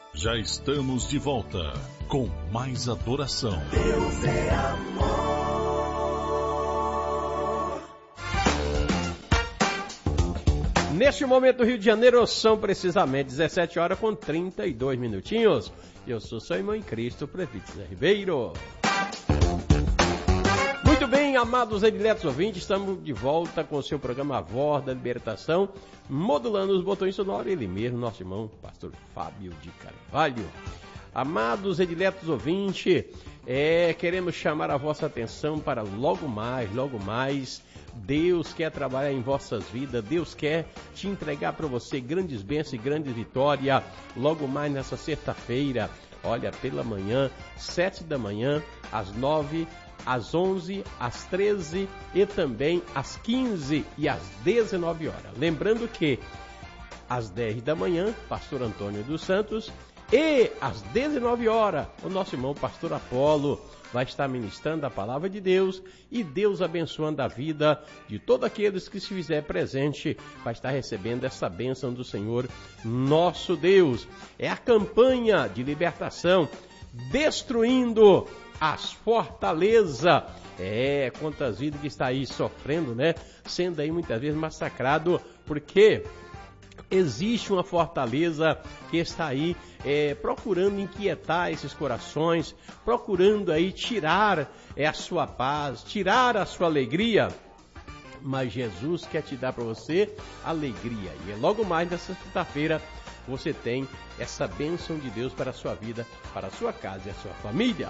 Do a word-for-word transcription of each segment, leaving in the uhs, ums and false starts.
Já estamos de volta com mais adoração. Deus é amor. Neste momento, Rio de Janeiro, são precisamente dezessete horas com trinta e dois minutinhos. Eu sou seu irmão em Cristo, Prefeito Zé Ribeiro. Muito bem, amados e diletos ouvintes, estamos de volta com o seu programa A Voz da Libertação, modulando os botões sonoros, ele mesmo, nosso irmão, pastor Fábio de Carvalho. Amados e diletos ouvintes, é, queremos chamar a vossa atenção para logo mais, logo mais, Deus quer trabalhar em vossas vidas, Deus quer te entregar para você grandes bênçãos e grandes vitórias, logo mais nessa sexta-feira, olha, pela manhã, sete da manhã, às nove, às onze, às treze e também às quinze e às dezenove horas. Lembrando que às dez da manhã, pastor Antônio dos Santos, e às dezenove horas, o nosso irmão pastor Apolo vai estar ministrando a palavra de Deus e Deus abençoando a vida de todos aqueles que se fizer presente, vai estar recebendo essa bênção do Senhor nosso Deus. É a campanha de libertação, destruindo as fortalezas. É, quantas vidas que está aí sofrendo, né? Sendo aí muitas vezes massacrado, porque existe uma fortaleza que está aí é, procurando inquietar esses corações, procurando aí tirar é, a sua paz, tirar a sua alegria. Mas Jesus quer te dar para você alegria. E logo mais nessa sexta-feira você tem essa bênção de Deus para a sua vida, para a sua casa e a sua família.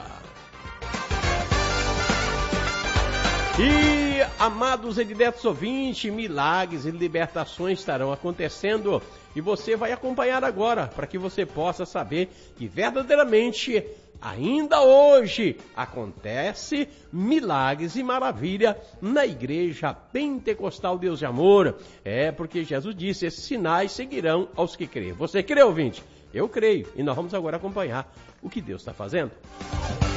E, amados e diletos ouvintes, milagres e libertações estarão acontecendo e você vai acompanhar agora, para que você possa saber que verdadeiramente, ainda hoje, acontece milagres e maravilha na Igreja Pentecostal Deus de Amor. É porque Jesus disse, esses sinais seguirão aos que creem. Você crê, ouvinte? Eu creio, e nós vamos agora acompanhar o que Deus está fazendo.